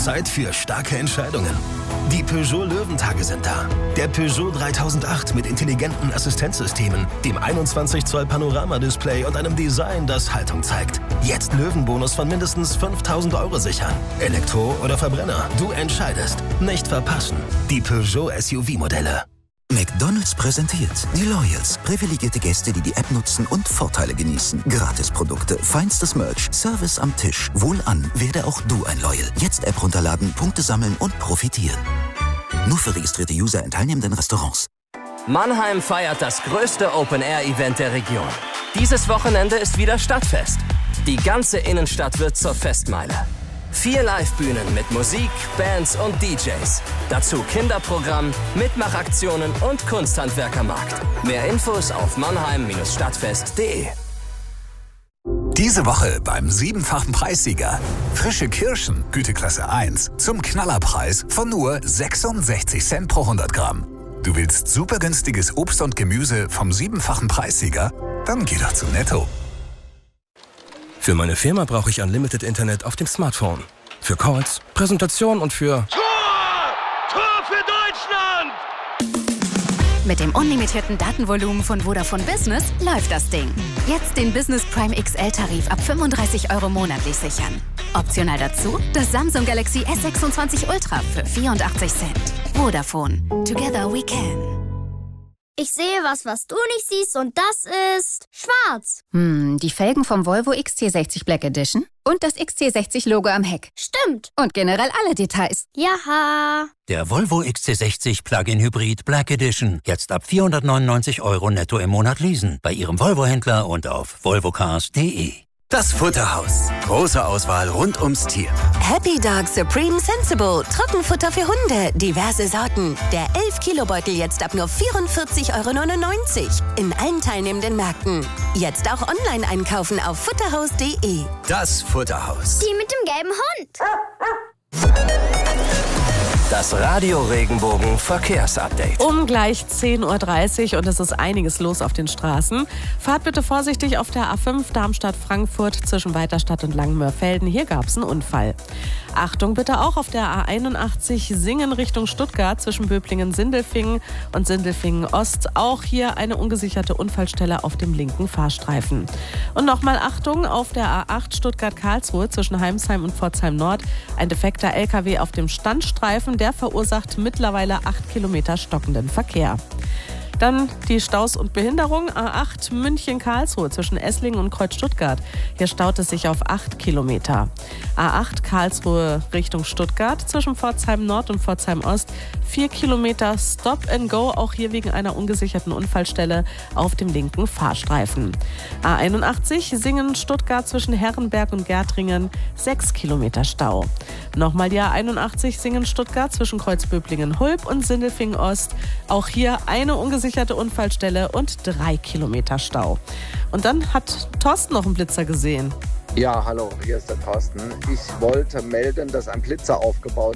Zeit für starke Entscheidungen. Die Peugeot Löwentage sind da. Der Peugeot 3008 mit intelligenten Assistenzsystemen, dem 21 Zoll Panoramadisplay und einem Design, das Haltung zeigt. Jetzt Löwenbonus von mindestens 5.000 € sichern. Elektro oder Verbrenner, du entscheidest. Nicht verpassen. Die Peugeot SUV-Modelle. McDonald's präsentiert die Loyals. Privilegierte Gäste, die die App nutzen und Vorteile genießen. Gratisprodukte, feinstes Merch, Service am Tisch. Wohlan, werde auch du ein Loyal. Jetzt App runterladen, Punkte sammeln und profitieren. Nur für registrierte User in teilnehmenden Restaurants. Mannheim feiert das größte Open-Air-Event der Region. Dieses Wochenende ist wieder Stadtfest. Die ganze Innenstadt wird zur Festmeile. 4 Live-Bühnen mit Musik, Bands und DJs. Dazu Kinderprogramm, Mitmachaktionen und Kunsthandwerkermarkt. Mehr Infos auf mannheim-stadtfest.de. Diese Woche beim 7-fachen Preissieger. Frische Kirschen, Güteklasse 1, zum Knallerpreis von nur 66 Cent pro 100 Gramm. Du willst super günstiges Obst und Gemüse vom 7-fachen Preissieger? Dann geh doch zu Netto. Für meine Firma brauche ich Unlimited Internet auf dem Smartphone. Für Calls, Präsentation und für... Tor für Deutschland! Mit dem unlimitierten Datenvolumen von Vodafone Business läuft das Ding. Jetzt den Business Prime XL-Tarif ab 35 € monatlich sichern. Optional dazu das Samsung Galaxy S26 Ultra für 84 Cent. Vodafone. Together we can. Ich sehe was du nicht siehst und das ist schwarz. Die Felgen vom Volvo XC60 Black Edition und das XC60-Logo am Heck. Stimmt. Und generell alle Details. Jaha. Der Volvo XC60 Plug-in Hybrid Black Edition. Jetzt ab 499 € netto im Monat leasen. Bei Ihrem Volvo-Händler und auf volvocars.de. Das Futterhaus. Große Auswahl rund ums Tier. Happy Dog Supreme Sensible. Trockenfutter für Hunde. Diverse Sorten. Der 11-Kilo-Beutel jetzt ab nur 44,99 € in allen teilnehmenden Märkten. Jetzt auch online einkaufen auf futterhaus.de. Das Futterhaus. Die mit dem gelben Hund. Das Radio-Regenbogen Verkehrsupdate. Um gleich 10:30 Uhr und es ist einiges los auf den Straßen. Fahrt bitte vorsichtig auf der A5 Darmstadt-Frankfurt zwischen Weiterstadt und Langenmörfelden. Hier gab es einen Unfall. Achtung bitte auch auf der A81 Singen Richtung Stuttgart zwischen Böblingen-Sindelfingen und Sindelfingen-Ost. Auch hier eine ungesicherte Unfallstelle auf dem linken Fahrstreifen. Und nochmal Achtung auf der A8 Stuttgart-Karlsruhe zwischen Heimsheim und Pforzheim-Nord. Ein defekter LKW auf dem Standstreifen, der verursacht mittlerweile 8 Kilometer stockenden Verkehr. Dann die Staus und Behinderung. A8 München-Karlsruhe zwischen Esslingen und Kreuz-Stuttgart. Hier staut es sich auf 8 Kilometer. A8 Karlsruhe Richtung Stuttgart zwischen Pforzheim-Nord und Pforzheim-Ost. 4 Kilometer Stop and Go, auch hier wegen einer ungesicherten Unfallstelle auf dem linken Fahrstreifen. A81 Singen-Stuttgart zwischen Herrenberg und Gärtringen. 6 Kilometer Stau. Nochmal die A81 Singen-Stuttgart zwischen Kreuzböblingen-Hulb und Sindelfingen-Ost. Auch hier eine ungesicherte Unfallstelle und 3 Kilometer Stau. Und dann hat Thorsten noch einen Blitzer gesehen. Ja, hallo, hier ist der Thorsten. Ich wollte melden, dass ein Blitzer aufgebaut